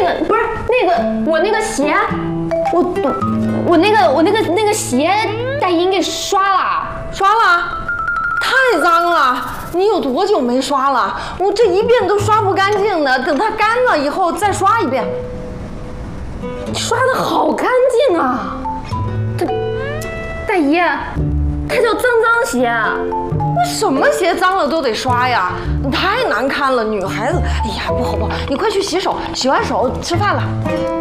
个不是我那个鞋，我那个鞋大英给刷了。 太脏了！你有多久没刷了？我这一遍都刷不干净的，等它干了以后再刷一遍。 刷的好干净啊！大姨，它叫脏鞋。 那什么鞋脏了都得刷呀？太难看了，女孩子。哎呀，不好，你快去洗手，洗完手吃饭了。